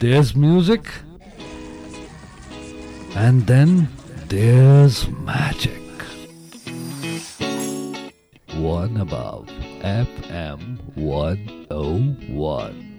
there's music, and then there's magic. One above FM 101.